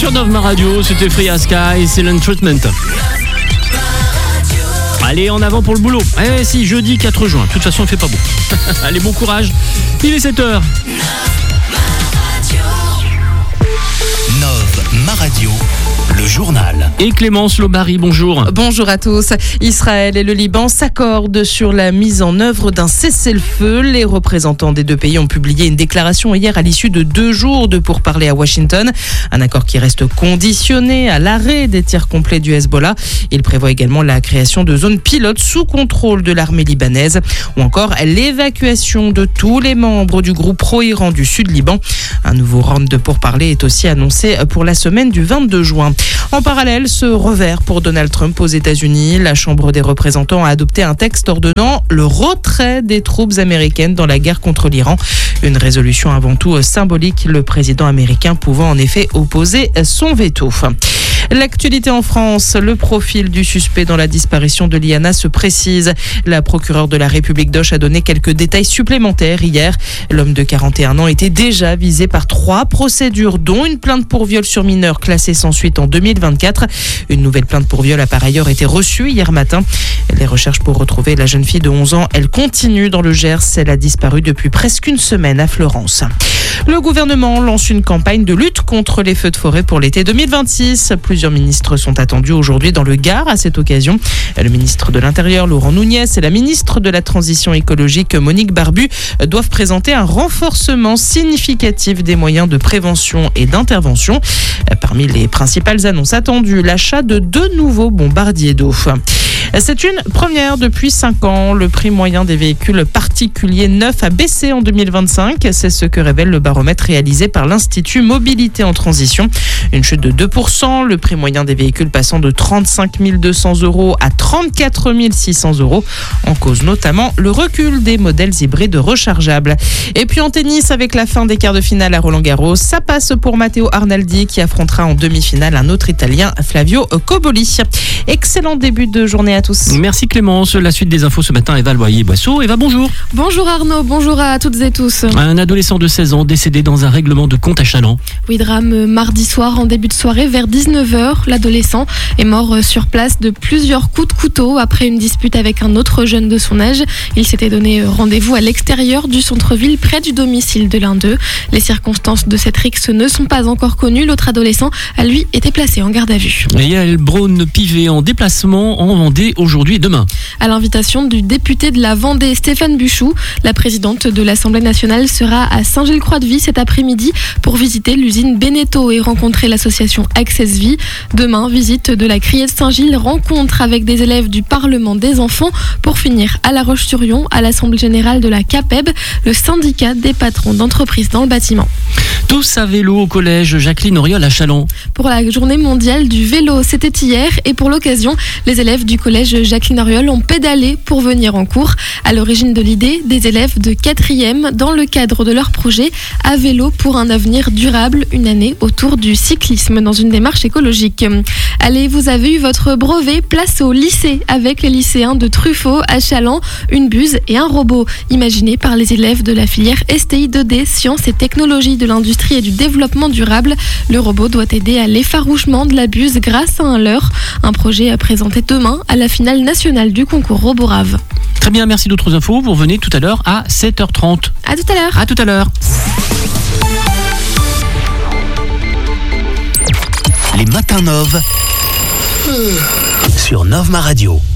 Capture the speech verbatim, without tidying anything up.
sur Nova Radio, c'était Free as Sky, Silent Treatment. Allez, en avant pour le boulot. Eh si, jeudi quatre juin, de toute façon il fait pas beau. Allez, bon courage, il est sept heures. Nova, ma radio, le journal. Et Clémence Lobary, bonjour. Bonjour à tous. Israël et le Liban s'accordent sur la mise en œuvre d'un cessez-le-feu. Les représentants des deux pays ont publié une déclaration hier à l'issue de deux jours de pourparlers à Washington. Un accord qui reste conditionné à l'arrêt des tirs complets du Hezbollah. Il prévoit également la création de zones pilotes sous contrôle de l'armée libanaise ou encore l'évacuation de tous les membres du groupe pro-Iran du Sud-Liban. Un nouveau round de pourparlers est aussi annoncé pour la semaine du vingt-deux juin. En parallèle, ce revers pour Donald Trump aux États-Unis. La Chambre des représentants a adopté un texte ordonnant le retrait des troupes américaines dans la guerre contre l'Iran. Une résolution avant tout symbolique, le président américain pouvant en effet opposer son veto. L'actualité en France, le profil du suspect dans la disparition de Liana se précise. La procureure de la République d'Auch a donné quelques détails supplémentaires hier. L'homme de quarante et un ans était déjà visé par trois procédures, dont une plainte pour viol sur mineur classée sans suite en deux mille vingt-quatre. Une nouvelle plainte pour viol a par ailleurs été reçue hier matin. Les recherches pour retrouver la jeune fille de onze ans, elles continuent dans le Gers. Elle a disparu depuis presque une semaine à Fleurance. Le gouvernement lance une campagne de lutte contre les feux de forêt pour l'été deux mille vingt-six. Plusieurs ministres sont attendus aujourd'hui dans le Gard à cette occasion. Le ministre de l'Intérieur, Laurent Nunez, et la ministre de la Transition écologique, Monique Barbu, doivent présenter un renforcement significatif des moyens de prévention et d'intervention. Parmi les principales annonces attendues, l'achat de deux nouveaux bombardiers d'eau. C'est une première depuis cinq ans. Le prix moyen des véhicules particuliers neufs a baissé en deux mille vingt-cinq. C'est ce que révèle le baromètre réalisé par l'Institut Mobilité en Transition. Une chute de deux pour cent. Le prix moyen des véhicules passant de trente-cinq mille deux cents euros à trente-quatre mille six cents euros. En cause notamment le recul des modèles hybrides rechargeables. Et puis en tennis, avec la fin des quarts de finale à Roland-Garros, ça passe pour Matteo Arnaldi qui affrontera en demi-finale un autre Italien, Flavio Cobolli. Excellent début de journée à tous. Merci Clémence. La suite des infos ce matin, Eva Loyer-Boisseau. Eva, bonjour. Bonjour Arnaud, bonjour à toutes et tous. Un adolescent de seize ans décédé dans un règlement de compte à Châlons. Oui, drame mardi soir en début de soirée vers dix-neuf heures. L'adolescent est mort sur place de plusieurs coups de couteau après une dispute avec un autre jeune de son âge. Il s'était donné rendez-vous à l'extérieur du centre-ville près du domicile de l'un d'eux. Les circonstances de cette rixe ne sont pas encore connues. L'autre adolescent a lui été placé en garde à vue. Et Yael Braun-Pivet en déplacement en Vendée aujourd'hui et demain. À l'invitation du député de la Vendée, Stéphane Buchou, la présidente de l'Assemblée nationale sera à Saint-Gilles-Croix-de-Vie cet après-midi pour visiter l'usine Beneteau et rencontrer l'association Access Vie. Demain, visite de la Criée de Saint-Gilles, rencontre avec des élèves du Parlement des enfants pour finir à La Roche-sur-Yon, à l'Assemblée générale de la CAPEB, le syndicat des patrons d'entreprises dans le bâtiment. Tous à vélo au collège Jacqueline Auriol à Châlons. Pour la journée mondiale du vélo, c'était hier et pour l'occasion, les élèves du collège Jacqueline Auriol ont pédalé pour venir en cours. À l'origine de l'idée, des élèves de quatrième dans le cadre de leur projet à vélo pour un avenir durable, une année autour du cyclisme dans une démarche écologique. Allez, vous avez eu votre brevet, place au lycée avec les lycéens de Truffaut à Châlons, une buse et un robot imaginé par les élèves de la filière S T I deux D, sciences et technologies de l'industrie et du développement durable. Le robot doit aider à l'effarouchement de la buse grâce à un leurre. Un projet à présenter demain à la finale nationale du concours Roborave. Très bien, merci. D'autres infos, vous revenez tout à l'heure à sept heures trente. À tout à l'heure. À tout à l'heure. Les matins Nova sur Nova Ma Radio.